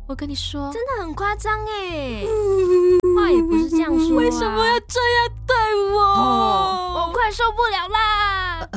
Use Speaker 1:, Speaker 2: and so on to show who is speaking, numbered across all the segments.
Speaker 1: 我跟你说，
Speaker 2: 真的很夸张耶，
Speaker 1: 话也不是这样说
Speaker 2: 为什么要这样对我？
Speaker 1: 我快受不了啦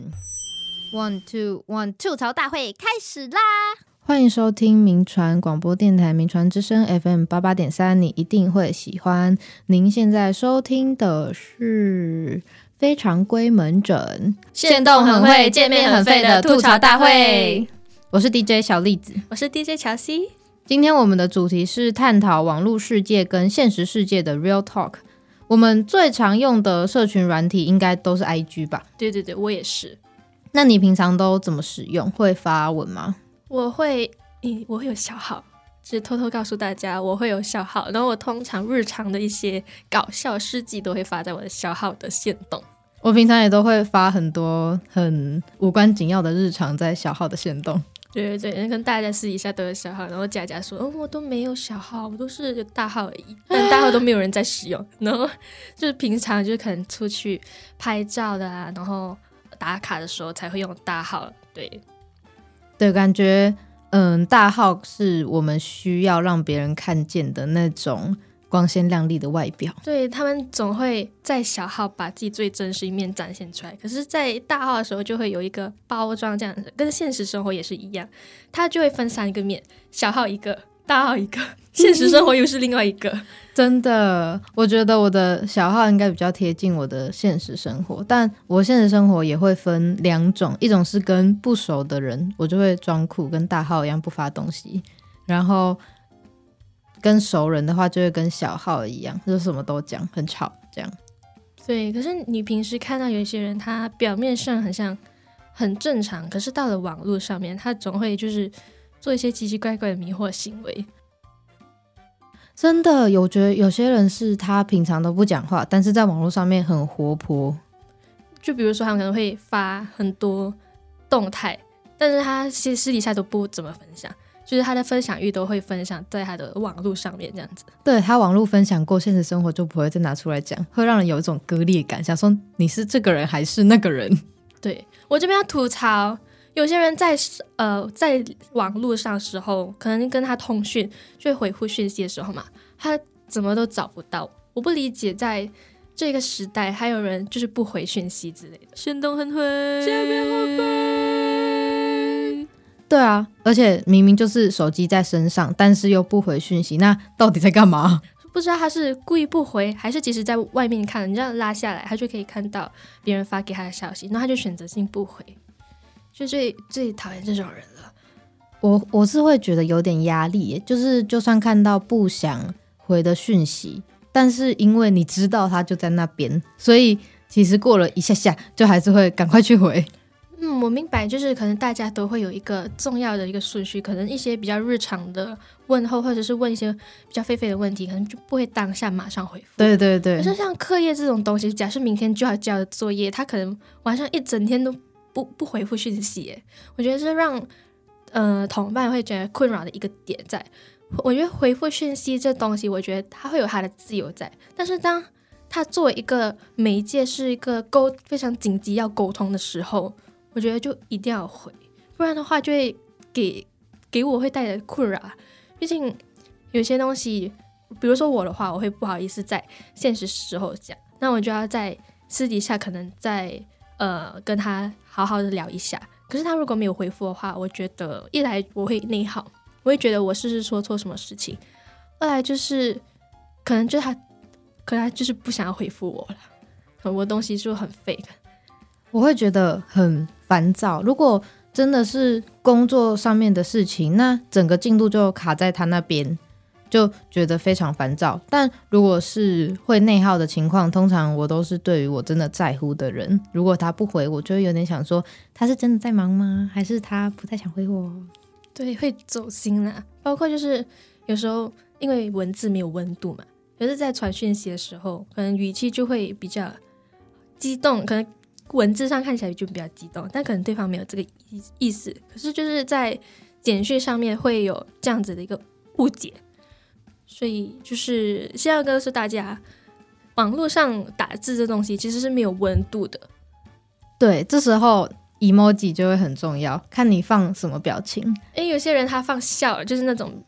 Speaker 1: ！1 2 1吐槽大会开始啦！
Speaker 3: 欢迎收听民传广播电台民传之声 FM 88.3，你一定会喜欢。您现在收听的是非常规门诊，
Speaker 1: 限动很会，见面很废的吐槽大会。
Speaker 3: 我是 DJ 小栗子，
Speaker 1: 我是 DJ 乔西。
Speaker 3: 今天我们的主题是探讨网络世界跟现实世界的 Real Talk。我们最常用的社群软体应该都是 IG 吧？
Speaker 1: 对对对，我也是。
Speaker 3: 那你平常都怎么使用？会发文吗？
Speaker 1: 我会有小号，只偷偷告诉大家，我会有小号，然后我通常日常的一些搞笑事迹都会发在我的小号的限动。
Speaker 3: 我平常也都会发很多很无关紧要的日常在小号的限动。
Speaker 1: 对对对，跟大家私底下都有小号，然后佳佳说，我都没有小号，我都是大号而已，但大号都没有人在使用。然后就是平常就是可能出去拍照的啊，然后打卡的时候才会用大号。对，
Speaker 3: 感觉大号是我们需要让别人看见的那种光鲜亮丽的外表。
Speaker 1: 对，他们总会在小号把自己最真实一面展现出来，可是在大号的时候就会有一个包装，这样子跟现实生活也是一样，它就会分3个面，小号一个，大号一个，现实生活又是另外一个。
Speaker 3: 真的，我觉得我的小号应该比较贴近我的现实生活，但我现实生活也会分2种，一种是跟不熟的人，我就会装酷跟大号一样不发东西，然后跟熟人的话就会跟小号一样，就什么都讲，很吵这样。
Speaker 1: 对，可是你平时看到有一些人，他表面上很正常，可是到了网络上面，他总会就是做一些奇奇怪怪的迷惑行为。
Speaker 3: 真的，我觉得有些人是他平常都不讲话，但是在网络上面很活泼。
Speaker 1: 就比如说他们可能会发很多动态，但是他其实私底下都不怎么分享，就是他的分享欲都会分享在他的网络上面这样子。
Speaker 3: 对，他网络分享过，现实生活就不会再拿出来讲，会让人有一种割裂感，想说你是这个人还是那个人。
Speaker 1: 对，我这边要吐槽，有些人在网络上的时候，可能跟他通讯就会回复讯息的时候嘛，他怎么都找不到。我不理解，在这个时代还有人就是不回讯息之类的，限动很灰，下面好飞。
Speaker 3: 对啊，而且明明就是手机在身上，但是又不回讯息，那到底在干嘛？
Speaker 1: 不知道他是故意不回，还是即使在外面看，你这样拉下来，他就可以看到别人发给他的消息，然后他就选择性不回。就最讨厌这种人了。
Speaker 3: 我是会觉得有点压力耶，就是就算看到不想回的讯息，但是因为你知道他就在那边，所以其实过了一下下就还是会赶快去回。
Speaker 1: 我明白，就是可能大家都会有一个重要的一个顺序，可能一些比较日常的问候，或者是问一些比较废的问题，可能就不会当下马上回复。
Speaker 3: 对对对。
Speaker 1: 可是像课业这种东西，假设明天就要交的作业，他可能晚上一整天都不回复讯息耶，我觉得是让同伴会觉得困扰的一个点在。我觉得回复讯息这东西，我觉得他会有他的自由在，但是当他作为一个媒介，是一个非常紧急要沟通的时候，我觉得就一定要回，不然的话就会给我会带来困扰。毕竟有些东西，比如说我的话，我会不好意思在现实时候讲，那我就要在私底下可能在跟他好好的聊一下。可是他如果没有回复的话，我觉得一来我会内耗，我会觉得我是说错什么事情；二来就是可能他就是不想要回复我了，我东西就很 fake。
Speaker 3: 我会觉得很烦躁。如果真的是工作上面的事情，那整个进度就卡在他那边，就觉得非常烦躁。但如果是会内耗的情况，通常我都是对于我真的在乎的人，如果他不回，我就会有点想说，他是真的在忙吗？还是他不太想回我？
Speaker 1: 对，会走心啦。包括就是有时候因为文字没有温度嘛，可是在传讯息的时候，可能语气就会比较激动，可能文字上看起来就比较激动，但可能对方没有这个意思，可是就是在简讯上面会有这样子的一个误解。所以就是希望告诉大家，网络上打字这东西其实是没有温度的。
Speaker 3: 对，这时候 emoji 就会很重要，看你放什么表情。
Speaker 1: 有些人他放笑，就是那种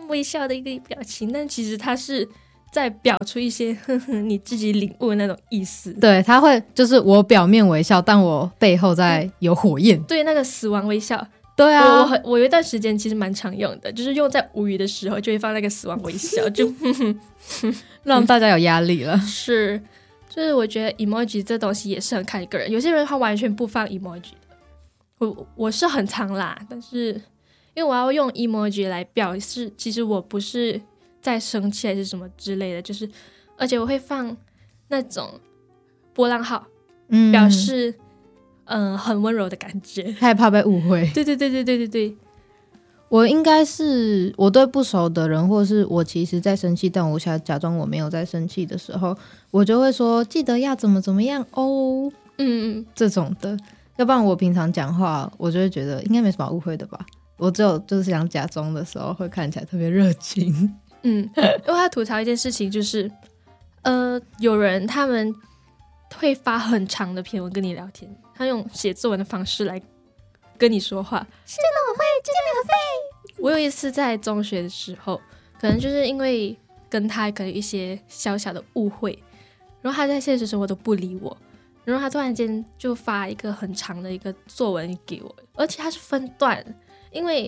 Speaker 1: 微笑的一个表情，但其实他是在表出一些呵呵你自己领悟的那种意思。
Speaker 3: 对，他会就是我表面微笑，但我背后在有火焰。
Speaker 1: 对，那个死亡微笑。
Speaker 3: 对啊，
Speaker 1: 我有一段时间其实蛮常用的，就是用在无语的时候就会放那个死亡微笑，就
Speaker 3: 让大家有压力了。
Speaker 1: 是，就是我觉得 emoji 这东西也是很看个人，有些人他完全不放 emoji 的，我是很常啦，但是因为我要用 emoji 来表示其实我不是在生气还是什么之类的，就是而且我会放那种波浪号，表示很温柔的感觉，
Speaker 3: 害怕被误会。
Speaker 1: 对对对对对对对，
Speaker 3: 我应该是我对不熟的人，或是我其实在生气，但我想假装我没有在生气的时候，我就会说记得要怎么怎么样哦，这种的。要不然我平常讲话，我就会觉得应该没什么误会的吧。我只有就是想假装的时候，会看起来特别热情。
Speaker 1: 因为他吐槽一件事情，就是有人他们会发很长的篇文跟你聊天，他用写作文的方式来跟你说话。是的，我会，真的很会。我有一次在中学的时候，可能就是因为跟他可能一些小小的误会，然后他在现实生活都不理我，然后他突然间就发一个很长的一个作文给我，而且他是分段，因为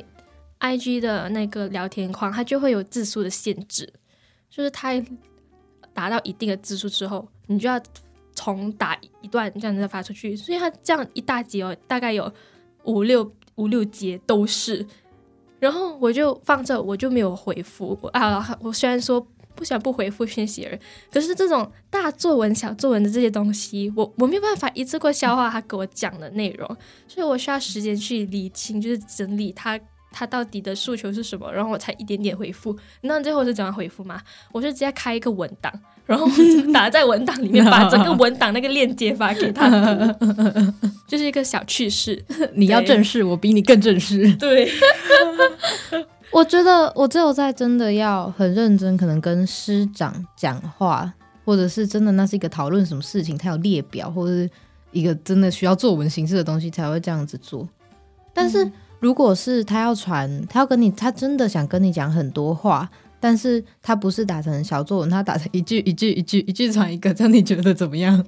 Speaker 1: IG 的那个聊天框它就会有字数的限制，就是它达到一定的字数之后，你就要重打一段这样子再发出去，所以它这样一大节大概有五六节都是，然后我就放着，我就没有回复我虽然说不想不回复讯息人，可是这种大作文小作文的这些东西，我没有办法一次过消化他给我讲的内容，所以我需要时间去理清，就是整理他到底的诉求是什么，然后我才一点点回复。那最后是怎样回复吗？我就直接开一个文档，然后打在文档里面，把整个文档那个链接发给他就是一个小趣事。
Speaker 3: 你要正式，我比你更正式。
Speaker 1: 对
Speaker 3: 我觉得我只有在真的要很认真，可能跟师长讲话，或者是真的那是一个讨论什么事情，他有列表或者是一个真的需要作文形式的东西，才会这样子做。但是如果是他要传，他要跟你，他真的想跟你讲很多话，但是他不是打成小作文，他打成一句一句一句一句传一个，这样你觉得怎么样？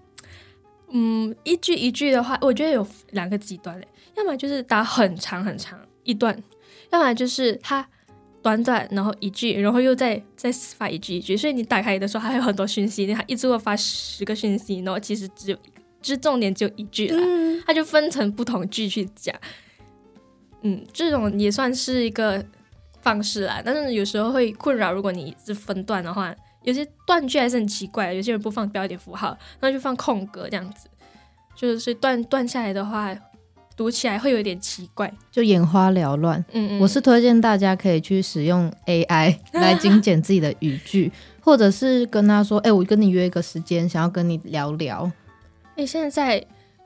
Speaker 1: 一句一句的话，我觉得有两个极端嘞，要么就是打很长很长一段，要么就是他短短然后一句，然后又再发一句一句，所以你打开的时候还有很多讯息，他一次会发10个讯息，然后其实只有就是重点只有一句啦，他就分成不同句去讲。这种也算是一个方式啦，但是有时候会困扰，如果你是分段的话，有些断句还是很奇怪，有些人不放标点符号，那就放空格这样子，就是断下来的话读起来会有点奇怪，
Speaker 3: 就眼花缭乱。我是推荐大家可以去使用 AI 来精简自己的语句或者是跟他说我跟你约一个时间，想要跟你聊聊。
Speaker 1: 现在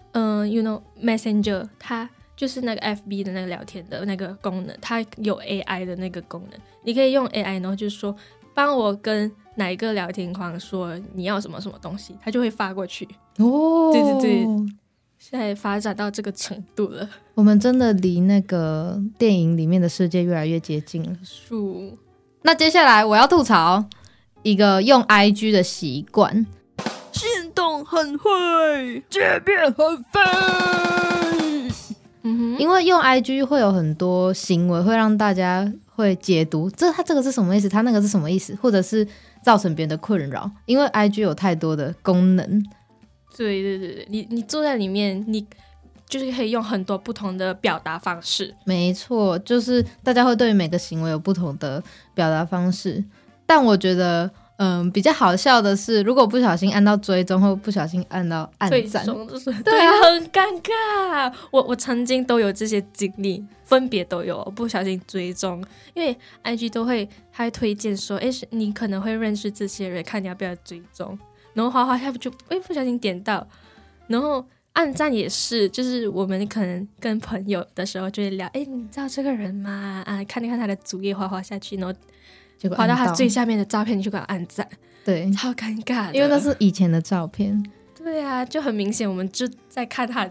Speaker 1: you know Messenger 它就是那个 FB 的那个聊天的那个功能，它有 AI 的那个功能，你可以用 AI 然后就是说帮我跟哪一个聊天框说你要什么什么东西，它就会发过去。对对对，现在发展到这个程度了，
Speaker 3: 我们真的离那个电影里面的世界越来越接近了。那接下来我要吐槽一个用 IG 的习惯，
Speaker 2: 行动很会，界面很废。
Speaker 3: 因为用 IG 会有很多行为会让大家会解读他这个是什么意思，他那个是什么意思，或者是造成别人的困扰，因为 IG 有太多的功能。
Speaker 1: 对对对对，你坐在里面，你就是可以用很多不同的表达方式。
Speaker 3: 没错，就是大家会对于每个行为有不同的表达方式，但我觉得比较好笑的是，如果不小心按到追踪或不小心按到按赞，
Speaker 1: 对啊，很尴尬。我曾经都有这些经历，分别都有不小心追踪，因为 IG 都会还推荐说你可能会认识这些人，看你要不要追踪，然后滑下去就不小心点到，然后按赞也是，就是我们可能跟朋友的时候就会聊你知道这个人吗？看他的主页滑下去，然后滑到他最下面的照片，你就给他按赞，
Speaker 3: 对，
Speaker 1: 超尴尬的，
Speaker 3: 因为那是以前的照片。
Speaker 1: 对啊，就很明显我们就在看他的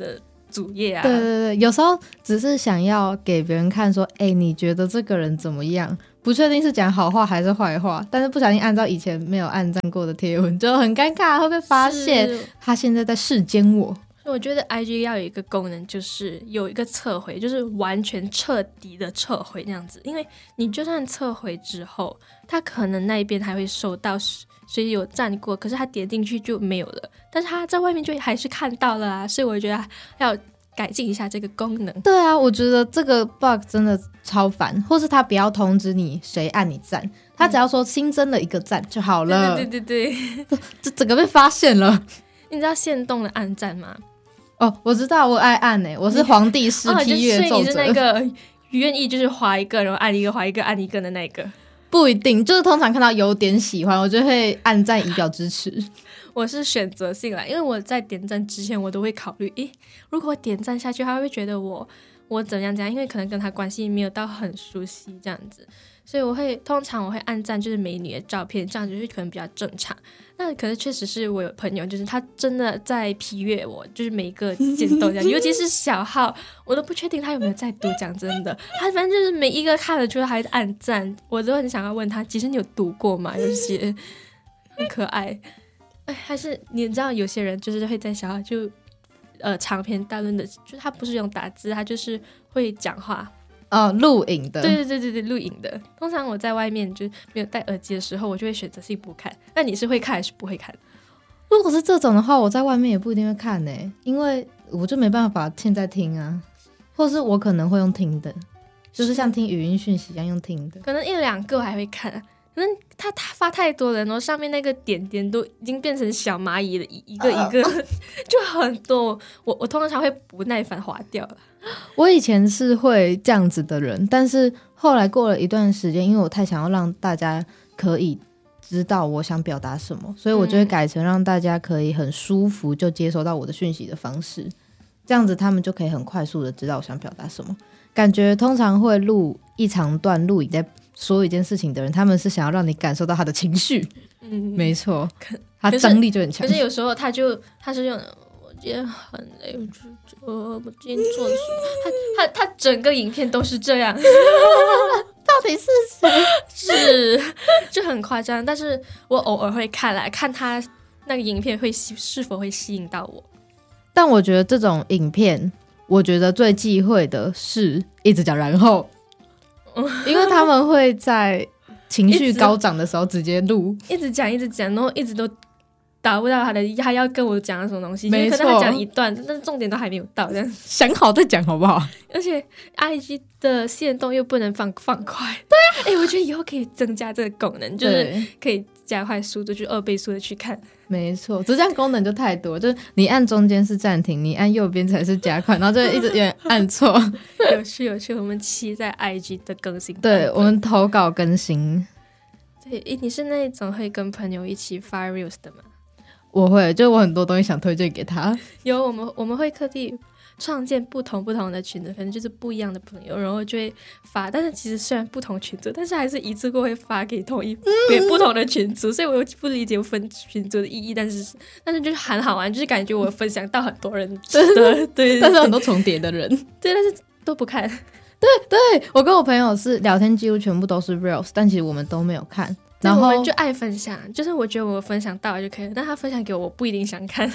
Speaker 1: 主页啊。
Speaker 3: 对对对，有时候只是想要给别人看说，你觉得这个人怎么样？不确定是讲好话还是坏话，但是不小心按照以前没有按赞过的贴文，就很尴尬，会被发现他现在在世间我。
Speaker 1: 我觉得 IG 要有一个功能，就是有一个撤回，就是完全彻底的撤回那样子。因为你就算撤回之后，他可能那一边还会收到谁有赞过，可是他点进去就没有了，但是他在外面就还是看到了啊。所以我觉得要改进一下这个功能。
Speaker 3: 对啊，我觉得这个 bug 真的超烦，或是他不要通知你谁按你赞，他只要说新增了一个赞就好了。
Speaker 1: 对，
Speaker 3: 这整个被发现了。
Speaker 1: 你知道限动的按赞吗？
Speaker 3: 哦，我知道，我爱按我是皇帝式批阅奏者。
Speaker 1: 所以你是那个愿意就是划一个，然后按一个，划一个，按一个的那个。
Speaker 3: 不一定，就是通常看到有点喜欢，我就会按赞以表支持。
Speaker 1: 我是选择性啦，因为我在点赞之前，我都会考虑，如果我点赞下去，他会觉得我怎样怎样，因为可能跟他关系没有到很熟悉这样子，所以通常我会按赞就是美女的照片，这样就是可能比较正常。那可是确实是我有朋友，就是他真的在批阅我，就是每一个键都这样，尤其是小号，我都不确定他有没有在读，讲真的，他反正就是每一个看了就还按赞，我都很想要问他，其实你有读过吗？有些很可爱。还是你知道有些人就是会在小号就长篇大论的，就是他不是用打字，他就是会讲话。
Speaker 3: 录影的。
Speaker 1: 对，录影的。通常我在外面就没有戴耳机的时候，我就会选择性不看。那你是会看还是不会看？
Speaker 3: 如果是这种的话，我在外面也不一定会看因为我就没办法现在听啊，或是我可能会用听的，就是像听语音讯息一样用听的，
Speaker 1: 可能一两个我还会看。可能他发太多了，然后上面那个点点都已经变成小蚂蚁了，一个一个就很多。我通常会不耐烦划掉了。
Speaker 3: 我以前是会这样子的人，但是后来过了一段时间，因为我太想要让大家可以知道我想表达什么，所以我就会改成让大家可以很舒服就接收到我的讯息的方式，这样子他们就可以很快速的知道我想表达什么。感觉通常会录一长段录影在说一件事情的人，他们是想要让你感受到他的情绪。没错，他张力就很强。
Speaker 1: 可是有时候他是用我今天很累，我今天做了什么？他整个影片都是这样。
Speaker 3: 到底是谁？
Speaker 1: 是就很夸张，但是我偶尔会看他那个影片是否会吸引到我。
Speaker 3: 但我觉得这种影片，我觉得最忌讳的是一直讲然后，因为他们会在情绪高涨的时候直接录，
Speaker 1: 一直讲，然后一直都达不到他要跟我讲什么东西，
Speaker 3: 没错，
Speaker 1: 可能他讲一段，但是重点都还没有到，这样
Speaker 3: 想好再讲好不好？
Speaker 1: 而且 IG 的限动又不能放快，对啊，我觉得以后可以增加这个功能，就是可以加快速度，就2倍速的去看。
Speaker 3: 没错，只是这样功能就太多，就是你按中间是暂停，你按右边才是加快，然后就一直有点按错。
Speaker 1: 有趣，我们期待 IG 的更新。
Speaker 3: 对，我们投稿更新。
Speaker 1: 对，你是那种会跟朋友一起发 reels 的吗？
Speaker 3: 我会，就我很多东西想推荐给他。
Speaker 1: 有，我们会特地创建不同的群组，可能就是不一样的朋友，然后就会发。但是其实虽然不同群组，但是还是一次过会发给给不同的群组，所以我又不理解分群组的意义。但是就是很好玩，就是感觉我分享到很多人对，
Speaker 3: 但是很多重叠的人，
Speaker 1: 对，但是都不看。
Speaker 3: 对，我跟我朋友是聊天记录全部都是 reels， 但其实我们都没有看。然后
Speaker 1: 我们就爱分享，就是我觉得我分享到了就可以了，但他分享给我不一定想看。没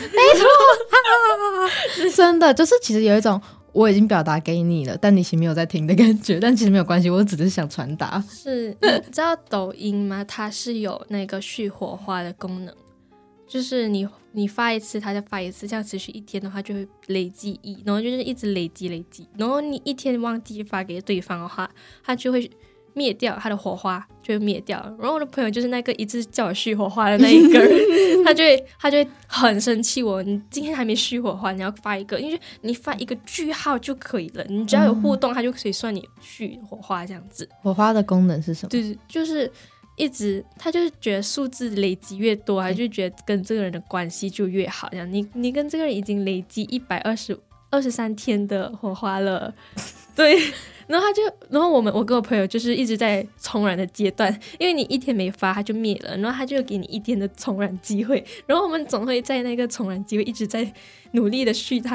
Speaker 3: 错，真的就是其实有一种我已经表达给你了，但你其实没有在听的感觉，但其实没有关系，我只是想传达。
Speaker 1: 是，你知道抖音吗？它是有那个续火花的功能，就是你发一次，它就发一次，这样持续1天的话就会累积然后就是一直累积，然后你1天忘记发给对方的话，它就会灭掉，他的火花就会灭掉。然后我的朋友就是那个一直叫我续火花的那一个人，他就会很生气我，你今天还没续火花，你要发一个，因为你发一个句号就可以了，你只要有互动，他就可以算你续火花这样子。
Speaker 3: 火花的功能是什么？
Speaker 1: 对，就是一直他就是觉得数字累积越多，他就觉得跟这个人的关系就越好。这样你跟这个人已经累积123天的火花了，对。然后我跟我朋友就是一直在重燃的阶段，因为你1天没发它就灭了，然后他就给你1天的重燃机会，然后我们总会在那个重燃机会一直在努力的续它。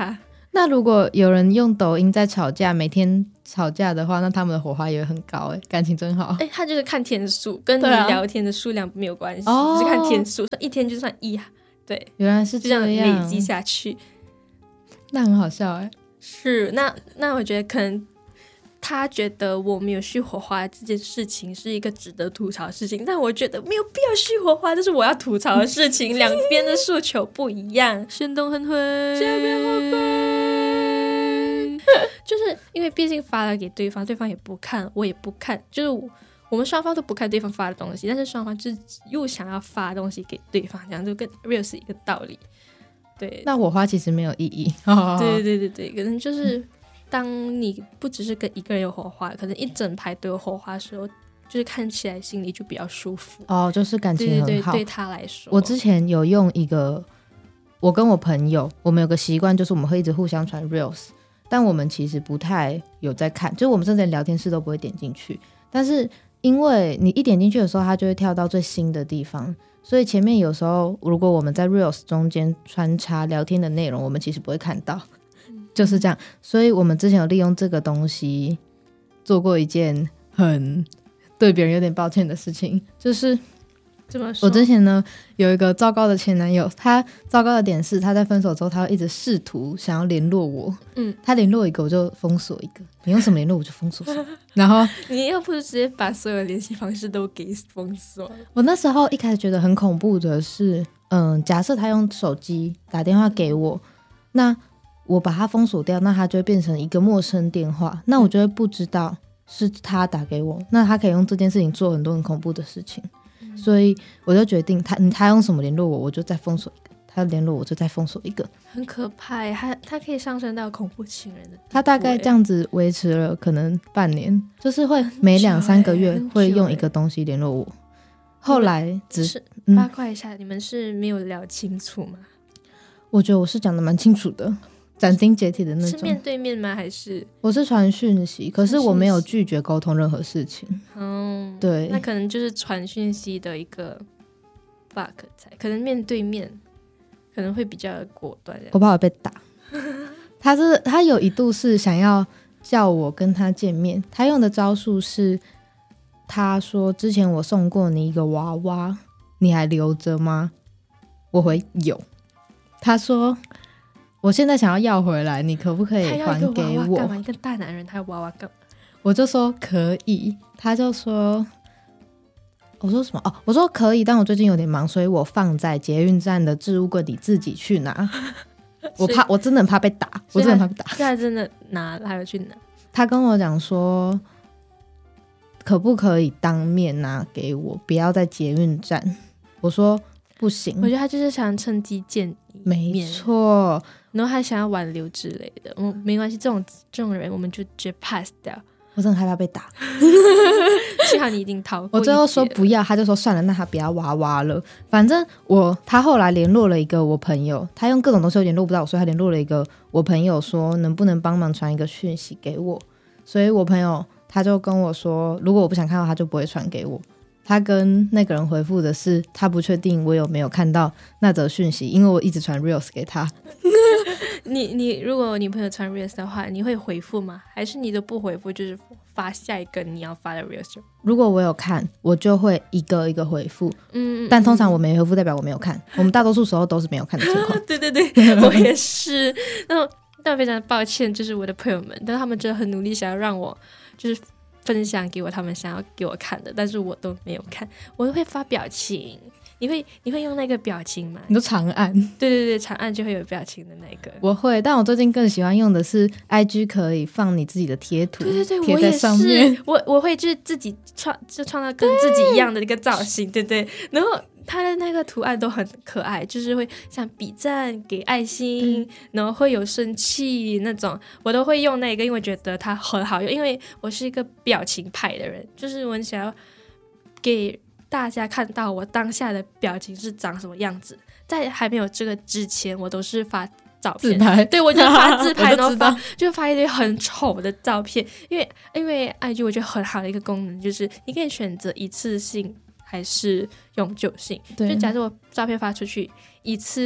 Speaker 3: 那如果有人用抖音在吵架，每天吵架的话，那他们的火花也会很高感情真好。
Speaker 1: 他就是看天数，跟你
Speaker 3: 对啊
Speaker 1: 聊天的数量没有关系，
Speaker 3: 哦
Speaker 1: 就是看天数，一天就算1，对，
Speaker 3: 原来是
Speaker 1: 就这样
Speaker 3: 样
Speaker 1: 累积下去。
Speaker 3: 那很好笑
Speaker 1: 是，那我觉得可能他觉得我没有续火花这件事情是一个值得吐槽的事情，但我觉得没有必要续火花，这是我要吐槽的事情，两边的诉求不一样。
Speaker 2: 炫动很会，
Speaker 1: 见面很飞，就是因为毕竟发了给对方，对方也不看，我也不看，就是我们双方都不看对方发的东西，但是双方就是又想要发东西给对方，这样就跟 real 是一个道理。对，
Speaker 3: 那火花其实没有意义。
Speaker 1: 对对对对，可能就是当你不只是跟一个人有火花，可能一整排都有火花的时候，就是看起来心里就比较舒服。
Speaker 3: 就是感情很好。
Speaker 1: 对，对他来说，
Speaker 3: 我之前有用一个，我跟我朋友，我们有个习惯，就是我们会一直互相传 reels， 但我们其实不太有在看，就是我们甚至连聊天室都不会点进去。但是因为你一点进去的时候，它就会跳到最新的地方，所以前面有时候如果我们在 reels 中间穿插聊天的内容，我们其实不会看到，就是这样。所以我们之前有利用这个东西做过一件很对别人有点抱歉的事情，就是
Speaker 1: 这么说，
Speaker 3: 我之前呢有一个糟糕的前男友，他糟糕的点是他在分手之后，他会一直试图想要联络我。他联络一个我就封锁一个，你用什么联络我就封锁什么。然后
Speaker 1: 你要不直接把所有联系方式都给封锁了？
Speaker 3: 我那时候一开始觉得很恐怖的是，假设他用手机打电话给我，那我把他封锁掉，那他就会变成一个陌生电话，那我就会不知道是他打给我，那他可以用这件事情做很多很恐怖的事情。所以我就决定他用什么联络我，我就再封锁一个；他联络我就再封锁一个。
Speaker 1: 很可怕耶，他可以上升到恐怖情人的地步耶。
Speaker 3: 他大概这样子维持了可能半年，就是会每2-3个月会用一个东西联络我。后来
Speaker 1: 八卦一下，你们是没有聊清楚吗？
Speaker 3: 我觉得我是讲的蛮清楚的，斩钉截铁的那种。
Speaker 1: 是面对面吗？还是
Speaker 3: 我是传讯息，可是我没有拒绝沟通任何事情。对，
Speaker 1: 那可能就是传讯息的一个 bug 才，可能面对面可能会比较果断。
Speaker 3: 我怕我被打。他有一度是想要叫我跟他见面，他用的招数是，他说之前我送过你一个娃娃，你还留着吗？我回有。他说我现在想要回来，你可不可以还给我？
Speaker 1: 他要一个娃娃干嘛？一个大男人他要娃娃干嘛？
Speaker 3: 我就说可以，他就说，我说什么？我说可以，但我最近有点忙，所以我放在捷运站的置物柜里，自己去拿。我真的很怕被打，我真的很怕被打。
Speaker 1: 现在真的拿了，还有去拿。
Speaker 3: 他跟我讲说，可不可以当面拿给我，不要在捷运站？我说不行。
Speaker 1: 我觉得他就是想趁机见你面，
Speaker 3: 没错。
Speaker 1: 然后还想要挽留之类的。没关系，这种人我们就直接 pass 掉。
Speaker 3: 我真的害怕被打。
Speaker 1: 幸好你已经逃过。
Speaker 3: 我最后说不要，他就说算了，那他不要娃娃了。反正他后来联络了一个我朋友，他用各种东西都联络不到我，所以他联络了一个我朋友说能不能帮忙传一个讯息给我。所以我朋友他就跟我说，如果我不想看到他就不会传给我。他跟那个人回复的是他不确定我有没有看到那则讯息，因为我一直传 reels 给他。
Speaker 1: 你如果你朋友传 reels 的话，你会回复吗？还是你都不回复，就是发下一个你要发的 reels？
Speaker 3: 如果我有看，我就会一个一个回复。但通常我没回复代表我没有看，我们大多数时候都是没有看的情况。
Speaker 1: 对对对，我也是。但非常抱歉，就是我的朋友们，但他们真的很努力想要让我就是分享给我他们想要给我看的，但是我都没有看。我会发表情，你会用那个表情吗？
Speaker 3: 你说长按？
Speaker 1: 对对对，长按就会有表情的那个。
Speaker 3: 我会，但我最近更喜欢用的是 IG 可以放你自己的贴图，
Speaker 1: 对对对，
Speaker 3: 贴在上面。
Speaker 1: 我也是，我会就是自己创造跟自己一样的一个造型，对对。然后它的那个图案都很可爱，就是会像比赞、给爱心，然后会有生气那种，我都会用那个，因为我觉得它很好用。因为我是一个表情派的人，就是我很想要给大家看到我当下的表情是长什么样子。在还没有这个之前，我都是发照片，
Speaker 3: 自拍，
Speaker 1: 对，我就发自拍，然后发一堆很丑的照片。因为 IG 我觉得很好的一个功能就是你可以选择一次性还是永久性。就假设我照片发出去一次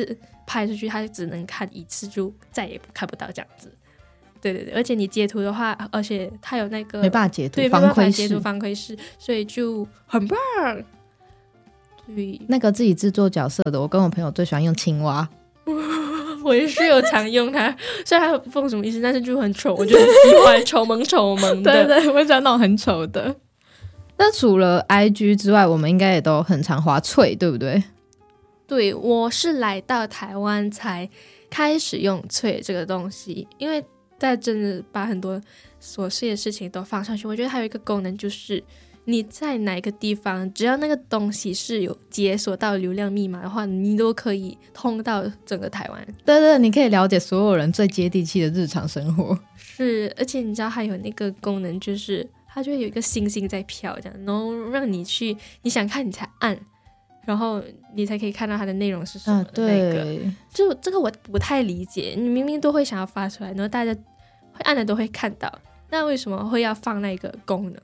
Speaker 1: 拍出去，他只能看一次，就再也看不到这样子。对对对，而且你截图的话，而且它有那个
Speaker 3: 没办法截图，
Speaker 1: 对，
Speaker 3: 防
Speaker 1: 没办法
Speaker 3: 窥视
Speaker 1: 截图防窥视，所以就很棒。对，
Speaker 3: 那个自己制作角色的，我跟我朋友最喜欢用青蛙。
Speaker 1: 我也是有常用它，虽然它不懂什么意思，但是就很丑，我就很喜欢丑萌丑萌的。
Speaker 3: 对对，我喜欢那种很丑的。那除了 IG 之外，我们应该也都很常滑脆，对不对？
Speaker 1: 对，我是来到台湾才开始用脆这个东西，因为在真的把很多琐碎的事情都放上去。我觉得还有一个功能就是你在哪个地方，只要那个东西是有解锁到流量密码的话，你都可以通到整个台湾。
Speaker 3: 对对，你可以了解所有人最接地气的日常生活。
Speaker 1: 是，而且你知道还有那个功能，就是它就会有一个星星在飘，这样，然后让你去，你想看你才按，然后你才可以看到它的内容是什么的那个。
Speaker 3: 对，
Speaker 1: 就这个我不太理解，你明明都会想要发出来，然后大家会按的都会看到，那为什么会要放那个功能？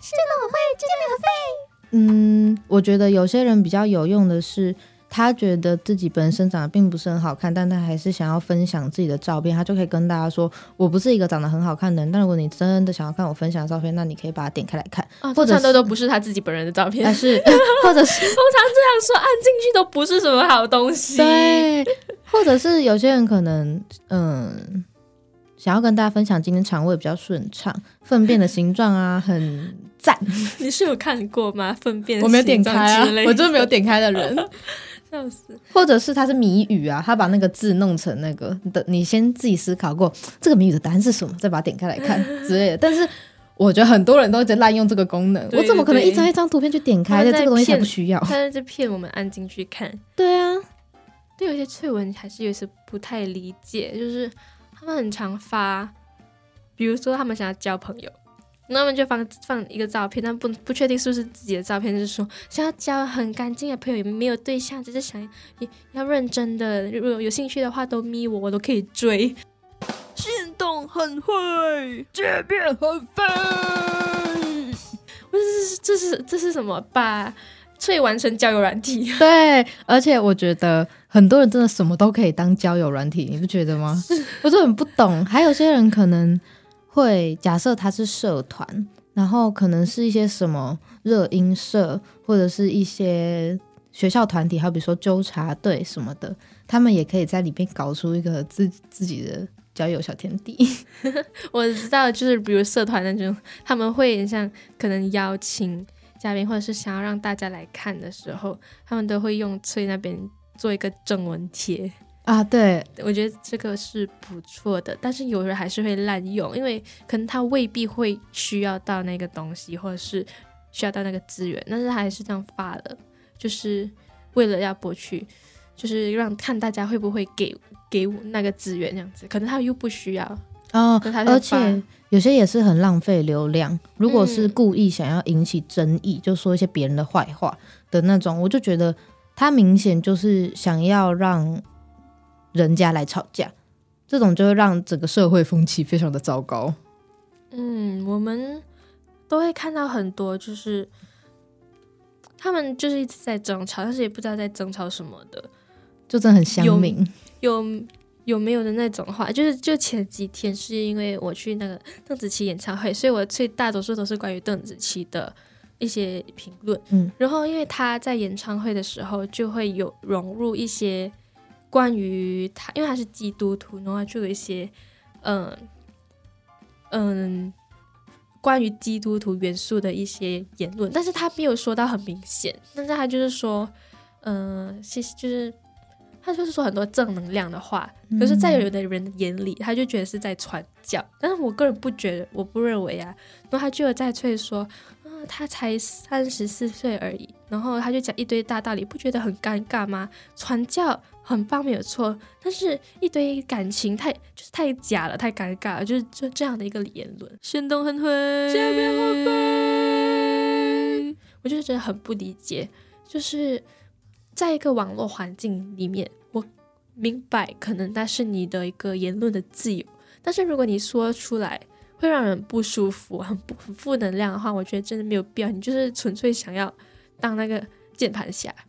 Speaker 3: 我觉得有些人比较有用的是，他觉得自己本身长得并不是很好看，但他还是想要分享自己的照片，他就可以跟大家说，我不是一个长得很好看的人，但如果你真的想要看我分享的照片，那你可以把它点开来看。
Speaker 1: 或者都不是他自己本人的照片，
Speaker 3: 但是或者是
Speaker 1: 通常这样说，按进去都不是什么好东西。
Speaker 3: 对，或者是有些人可能想要跟大家分享今天肠胃比较顺畅，粪便的形状啊很赞。
Speaker 1: 你是有看过吗？粪便
Speaker 3: 我没有点开啊，我真的没有点开的人。
Speaker 1: 笑死！
Speaker 3: 或者是它是谜语啊，他把那个字弄成那个的，你先自己思考过这个谜语的答案是什么，再把它点开来看之类的。但是我觉得很多人都在滥用这个功能，
Speaker 1: 对
Speaker 3: 我怎么可能一张一张图片去点开的？这个东西才不需要。
Speaker 1: 他在骗我们按进去看。
Speaker 3: 对啊，
Speaker 1: 对，有些趣闻还是有些不太理解，就是他们很常发，比如说他们想要交朋友，那他们就放一个照片，但不确定是不是自己的照片，就是说想要交很干净的朋友，没有对象，只是想要认真的，如果有兴趣的话都密我都可以追。
Speaker 2: 心动很会，界面很废。
Speaker 1: 这是什么？把脆完成交友软体？
Speaker 3: 对，而且我觉得很多人真的什么都可以当交友软体，你不觉得吗？我就很不懂，还有些人可能会假设他是社团，然后可能是一些什么热音社，或者是一些学校团体，好比说纠察队什么的，他们也可以在里面搞出一个自己的交友小天地。
Speaker 1: 我知道，就是比如社团那种，他们会像可能邀请嘉宾，或者是想要让大家来看的时候，他们都会用脆那边做一个正文贴
Speaker 3: 啊。对，
Speaker 1: 我觉得这个是不错的，但是有人还是会滥用，因为可能他未必会需要到那个东西，或者是需要到那个资源，但是他还是这样发了，就是为了要博取，就是让看大家会不会给我那个资源这样子，可能他又不需要
Speaker 3: 哦，而且有些也是很浪费流量。如果是故意想要引起争议，就说一些别人的坏话的那种，我就觉得他明显就是想要让人家来吵架，这种就会让整个社会风气非常的糟糕。
Speaker 1: 我们都会看到很多，就是他们就是一直在争吵，但是也不知道在争吵什么的，
Speaker 3: 就真的很乡民。
Speaker 1: 有没有的那种话，就前几天是因为我去那个邓紫棋演唱会，所以我最大多数都是关于邓紫棋的一些评论。然后因为她在演唱会的时候就会有融入一些关于她，因为她是基督徒，然后就有一些关于基督徒元素的一些言论，但是她没有说到很明显，但是她就是说就是他就是说很多正能量的话，可是在有的人的眼里，他就觉得是在传教，但是我个人不觉得，我不认为啊。然后他就有在催说，他才34岁而已，然后他就讲一堆大道理，不觉得很尴尬吗？传教很棒没有错，但是一堆感情太假了，太尴尬了，就这样的一个言论。
Speaker 2: 心动很会，
Speaker 1: 界面很废，我就是觉得很不理解，就是在一个网络环境里面，我明白可能那是你的一个言论的自由，但是如果你说出来会让人不舒服，很负能量的话，我觉得真的没有必要，你就是纯粹想要当那个键盘侠。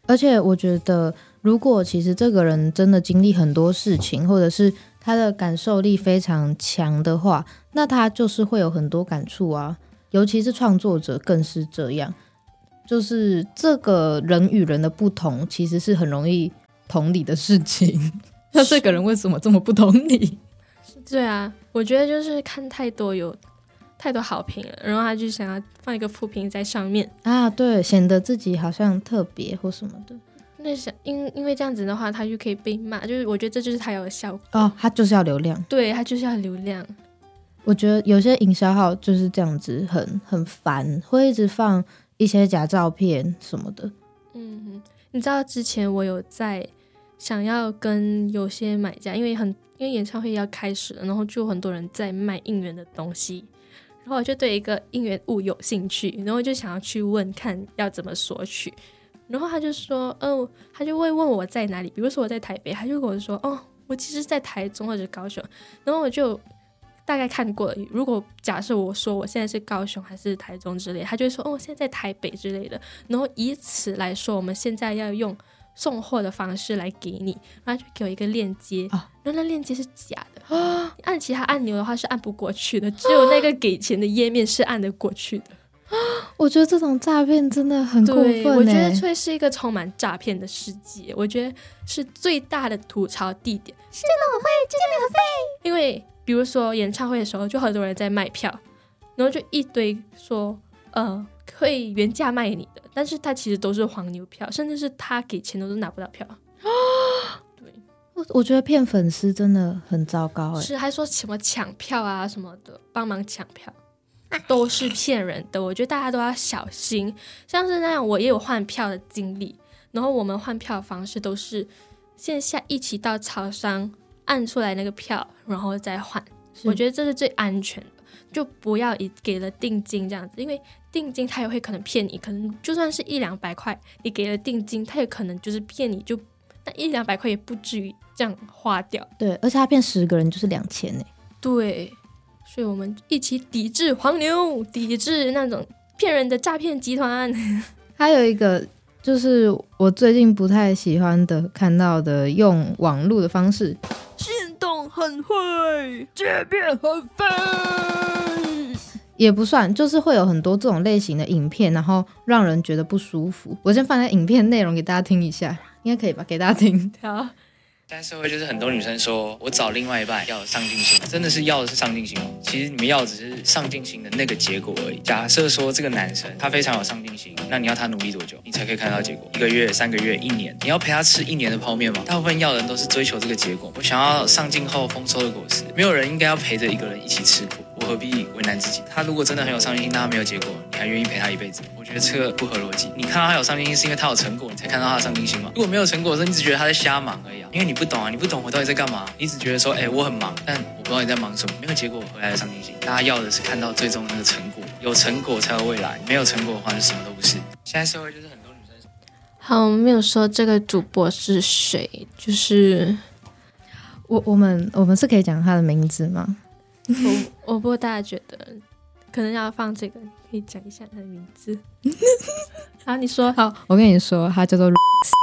Speaker 3: 而且我觉得，如果其实这个人真的经历很多事情，或者是他的感受力非常强的话，那他就是会有很多感触啊。尤其是创作者更是这样，就是这个人与人的不同，其实是很容易同理的事情。那这个人为什么这么不同理？
Speaker 1: 对啊，我觉得就是看有太多好评了，然后他就想要放一个负评在上面
Speaker 3: 啊，对，显得自己好像特别或什么的。
Speaker 1: 那因为这样子的话，他就可以被骂，就是我觉得这就是他要的效果
Speaker 3: 哦，他就是要流量，
Speaker 1: 对，他就是要流量。
Speaker 3: 我觉得有些营销号就是这样子很烦，会一直放一些假照片什么的。
Speaker 1: 你知道之前我有在想要跟有些买家，因为演唱会要开始了，然后就有很多人在卖应援的东西，然后我就对一个应援物有兴趣，然后就想要去问看要怎么索取。然后他就说他就会问我在哪里，比如说我在台北，他就跟我说我其实在台中或者高雄，然后我就大概看过了，如果假设我说我现在是高雄还是台中之类，他就会说我现在在台北之类的，然后以此来说我们现在要用送货的方式来给你，然后就给我一个链接，然后那链接是假的，你按其他按钮的话是按不过去的，只有那个给钱的页面是按得过去的。
Speaker 3: 我觉得这种诈骗真的很过分耶。
Speaker 1: 我觉得会是一个充满诈骗的世界，我觉得是最大的吐槽地点。这个我会，这个我会。因为比如说演唱会的时候，就很多人在卖票，然后就一堆说会原价卖你的，但是他其实都是黄牛票，甚至是他给钱都是拿不到票。对，
Speaker 3: 我觉得骗粉丝真的很糟糕耶。
Speaker 1: 是还说什么抢票啊什么的，帮忙抢票。都是骗人的，我觉得大家都要小心。像是那样，我也有换票的经历，然后我们换票的方式都是线下一起到超商按出来那个票，然后再换。我觉得这是最安全的，就不要给了定金这样子，因为定金他也会可能骗你，可能就算是100-200块，你给了定金，他也可能就是骗你，就那100-200块也不至于这样花掉。
Speaker 3: 对，而且他骗10个人就是2000耶。
Speaker 1: 对。所以我们一起抵制黄牛，抵制那种骗人的诈骗集团。
Speaker 3: 还有一个就是我最近不太喜欢的看到的用网络的方式，
Speaker 2: 心动很会，界面很废，
Speaker 3: 也不算，就是会有很多这种类型的影片，然后让人觉得不舒服。我先放在影片内容给大家听一下，应该可以吧？给大家听。
Speaker 1: 好。
Speaker 4: 现在社会就是很多女生说我找另外一半要有上进心，真的是要的是上进心吗？其实你们要的只是上进心的那个结果而已。假设说这个男生他非常有上进心，那你要他努力多久你才可以看到结果？1个月、3个月、1年？你要陪他吃1年的泡面吗？大部分要的人都是追求这个结果，我想要上进后丰收的果实。没有人应该要陪着一个人一起吃苦，我何必为难自己？他如果真的很有上进心，但他没有结果，你还愿意陪他一辈子？我觉得这个不合逻辑。你看到他有上进心是因为他有成果，你才看到他的上进心吗？如果没有成果的时候，你只觉得他在瞎忙而已因为你不懂啊，你不懂我到底在干嘛，你只觉得说我很忙，但我不知道你在忙什么，没有结果回来的上进心。大家要的是看到最终的那个成果，有成果才有未来，没有成果的话就什么都不是。现在社会就是很多女生。
Speaker 1: 好，我们没有说这个主播是谁，就是
Speaker 3: 我们是可以讲他的名字吗？
Speaker 1: 我不过大家觉得可能要放这个，可以讲一下他的名字。好，你说。
Speaker 3: 好，我跟你说，他叫做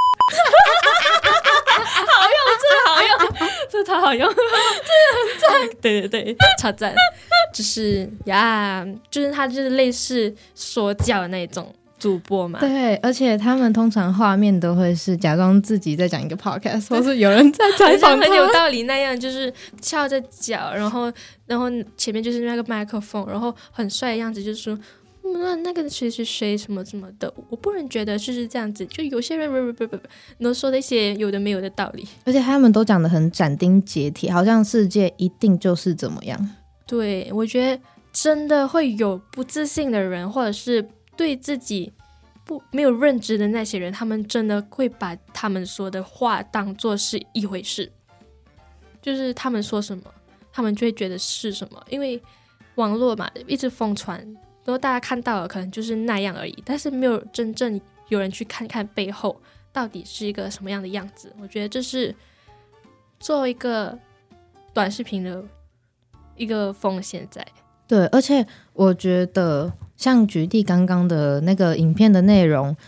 Speaker 1: 好用，这超好用，这很赞。对，超赞。就是就是他就是类似说教的那种主播嘛。
Speaker 3: 对，而且他们通常画面都会是假装自己在讲一个 podcast， 或是有人在采访他，
Speaker 1: 很有道理那样，就是翘着脚，然后前面就是那个麦克风，然后很帅的样子，就是说那个谁谁谁什么什么的，我不能觉得就是这样子，就有些人能说的一些有的没有的道理，
Speaker 3: 而且他们都讲得很斩钉截铁，好像世界一定就是怎么样。
Speaker 1: 对，我觉得真的会有不自信的人，或者是对自己没有认知的那些人，他们真的会把他们说的话当作是一回事，就是他们说什么他们就会觉得是什么，因为网络嘛一直疯传，然后大家看到了可能就是那样而已，但是没有真正有人去看看背后到底是一个什么样的样子。我觉得这是做一个短视频的一个风险在。
Speaker 3: 对，而且我觉得像举例刚刚的那个影片的内容，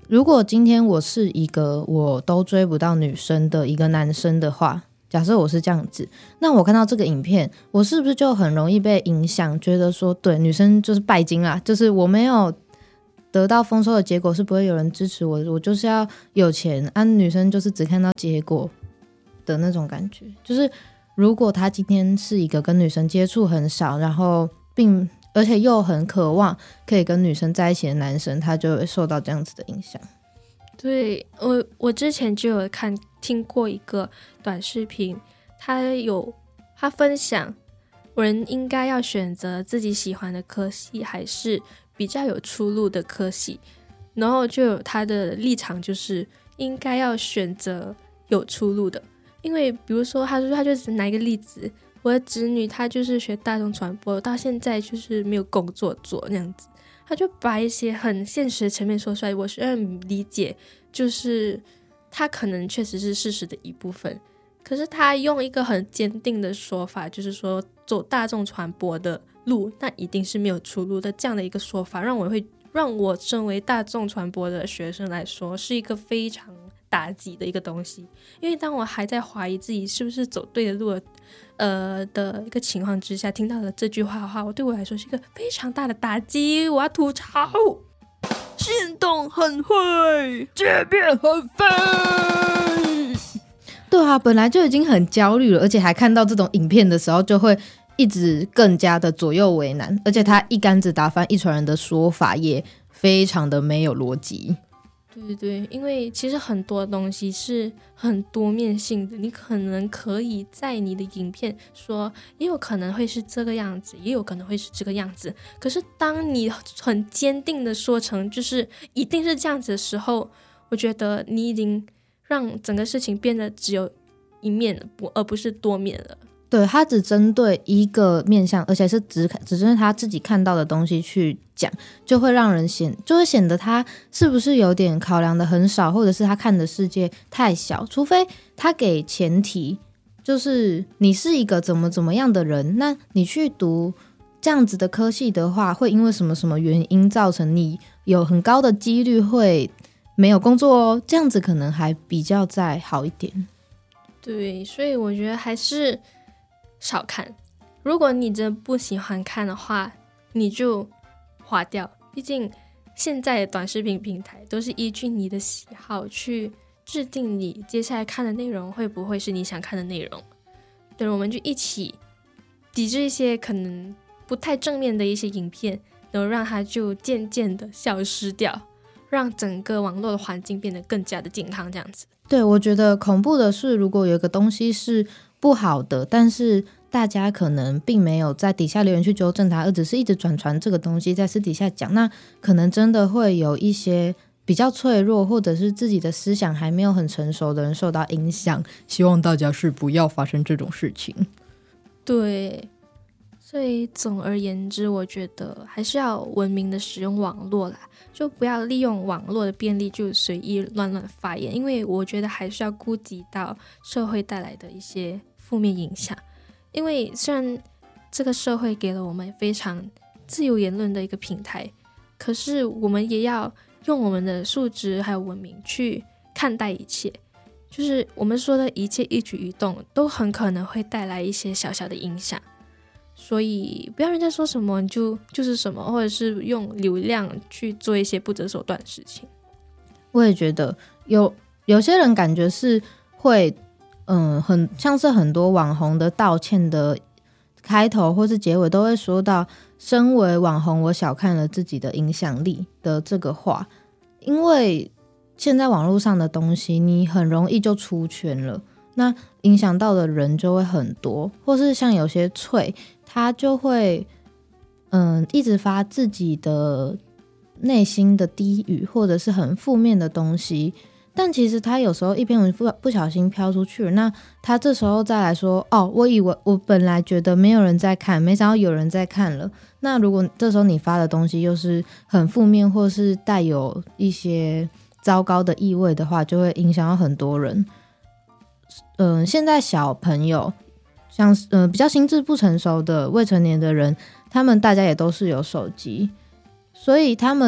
Speaker 3: 如果今天我是一个我都追不到女生的一个男生的话，假设我是这样子，那我看到这个影片，我是不是就很容易被影响，觉得说对，女生就是拜金啦，就是我没有得到丰收的结果，是不会有人支持我，我就是要有钱啊，女生就是只看到结果的那种感觉。就是如果他今天是一个跟女生接触很少，然后而且又很渴望可以跟女生在一起的男生，他就会受到这样子的影响。
Speaker 1: 对，我之前就有听过一个短视频，他分享人应该要选择自己喜欢的科系，还是比较有出路的科系，然后就有他的立场，就是应该要选择有出路的。因为比如说他就是拿一个例子，我的侄女她就是学大众传播，到现在就是没有工作做那样子，他就把一些很现实的层面说出来。我虽然理解，就是他可能确实是事实的一部分，可是他用一个很坚定的说法，就是说走大众传播的路那一定是没有出路的，这样的一个说法让我身为大众传播的学生来说是一个非常打击的一个东西。因为当我还在怀疑自己是不是走对的路的一个情况之下，听到了这句话的话，对我来说是一个非常大的打击，我要吐槽。
Speaker 2: 心动很会，界面很废。
Speaker 3: 对啊，本来就已经很焦虑了，而且还看到这种影片的时候，就会一直更加的左右为难，而且他一竿子打翻一船人的说法也非常的没有逻辑。
Speaker 1: 对对对，因为其实很多东西是很多面性的，你可能可以在你的影片说也有可能会是这个样子，也有可能会是这个样子，可是当你很坚定的说成就是一定是这样子的时候，我觉得你已经让整个事情变得只有一面了，而不是多面了。
Speaker 3: 对，他只针对一个面向，而且是只针对他自己看到的东西去讲，就会让人就会显得他是不是有点考量的很少，或者是他看的世界太小。除非他给前提，就是你是一个怎么样的人，那你去读这样子的科系的话，会因为什么什么原因造成你有很高的几率会没有工作哦，这样子可能还比较再好一点。
Speaker 1: 对，所以我觉得还是少看，如果你真的不喜欢看的话，你就划掉。毕竟现在的短视频平台都是依据你的喜好去制定你接下来看的内容会不会是你想看的内容。对，我们就一起抵制一些可能不太正面的一些影片，然后让它就渐渐的消失掉，让整个网络的环境变得更加的健康这样子。
Speaker 3: 对，我觉得恐怖的是，如果有一个东西是不好的，但是大家可能并没有在底下留言去纠正它，而只是一直转传这个东西在私底下讲，那可能真的会有一些比较脆弱或者是自己的思想还没有很成熟的人受到影响。希望大家是不要发生这种事情。
Speaker 1: 对，所以总而言之，我觉得还是要文明的使用网络啦，就不要利用网络的便利就随意乱发言，因为我觉得还是要顾及到社会带来的一些负面影响。因为虽然这个社会给了我们非常自由言论的一个平台，可是我们也要用我们的素质还有文明去看待一切，就是我们说的一切一举一动都很可能会带来一些小小的影响。所以不要人家说什么你就是什么，或者是用流量去做一些不择手段的事情。
Speaker 3: 我也觉得有些人感觉是会很像是很多网红的道歉的开头或是结尾都会说到身为网红我小看了自己的影响力的这个话，因为现在网络上的东西你很容易就出圈了，那影响到的人就会很多，或是像有些脆他就会一直发自己的内心的低语或者是很负面的东西，但其实他有时候一篇文不小心飘出去了，那他这时候再来说我以为我本来觉得没有人在看，没想到有人在看了，那如果这时候你发的东西又是很负面或是带有一些糟糕的意味的话，就会影响到很多人。现在小朋友像比较心智不成熟的未成年的人，他们大家也都是有手机，所以他们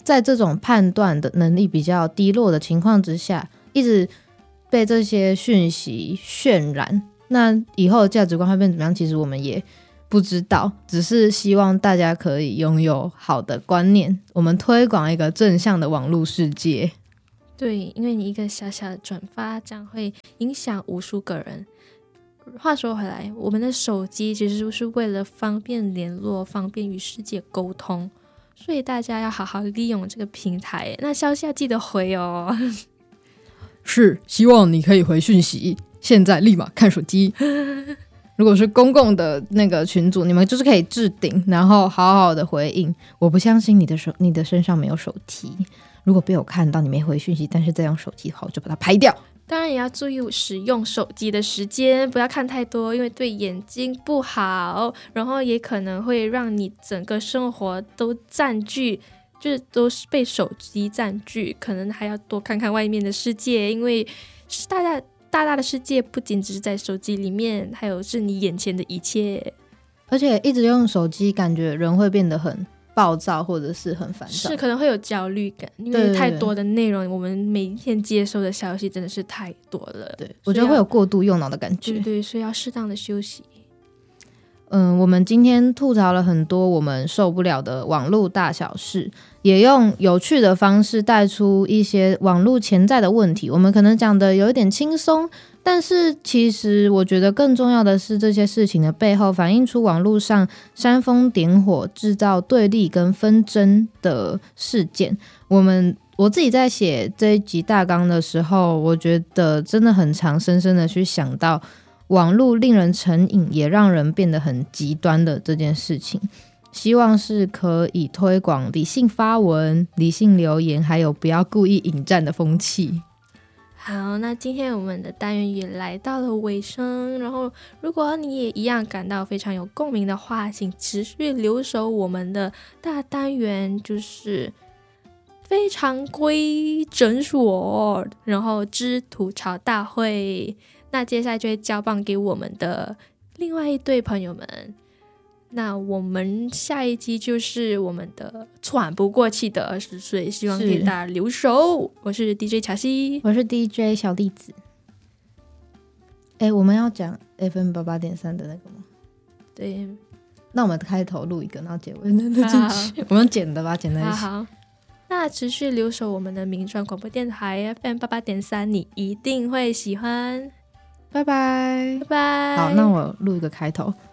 Speaker 3: 在这种判断的能力比较低落的情况之下，一直被这些讯息渲染，那以后的价值观会变怎么样，其实我们也不知道，只是希望大家可以拥有好的观念，我们推广一个正向的网络世界。
Speaker 1: 对，因为你一个小小的转发将会影响无数个人。话说回来，我们的手机其实是为了方便联络，方便与世界沟通，所以大家要好好利用这个平台。那消息要记得回哦。
Speaker 3: 是，希望你可以回讯息，现在立马看手机。如果是公共的那个群组，你们就是可以置顶，然后好好的回应。我不相信你的身上没有手机，如果被我看到你没回讯息，但是在用手机的话，我就把它拍掉。
Speaker 1: 当然也要注意使用手机的时间，不要看太多，因为对眼睛不好，然后也可能会让你整个生活都占据，就是都是被手机占据，可能还要多看看外面的世界，因为是大的世界不仅只是在手机里面，还有是你眼前的一切。
Speaker 3: 而且一直用手机，感觉人会变得很暴躁，或者是很烦躁，
Speaker 1: 是可能会有焦虑感，因为太多的内容，我们每一天接收的消息真的是太多了。
Speaker 3: 对，我觉得会有过度用脑的感觉。
Speaker 1: 对对，所以要适当的休息。
Speaker 3: 我们今天吐槽了很多我们受不了的网络大小事，也用有趣的方式带出一些网络潜在的问题。我们可能讲的有一点轻松，但是其实我觉得更重要的是，这些事情的背后反映出网络上煽风点火、制造对立跟纷争的事件。我自己在写这一集大纲的时候，我觉得真的很常深深的去想到网络令人成瘾，也让人变得很极端的这件事情。希望是可以推广理性发文、理性留言，还有不要故意引战的风气。
Speaker 1: 好，那今天我们的单元也来到了尾声，然后如果你也一样感到非常有共鸣的话，请持续留守我们的大单元，就是非常规诊所，然后之吐槽大会。那接下来就会交棒给我们的另外一对朋友们。那我们下一集就是我们的喘不过气的20岁，希望给大家留守。我是 DJ 乔西，
Speaker 3: 我是 DJ 小栗子。我们要讲 FM88.3 的那个吗？
Speaker 1: 对，
Speaker 3: 那我们开头录一个，然后结尾录进去。我们剪的吧，剪在一起。
Speaker 1: 好，那持续留守我们的民传广播电台 FM88.3，你一定会喜欢。
Speaker 3: 拜拜，
Speaker 1: 拜拜。
Speaker 3: 好，那我录一个开头。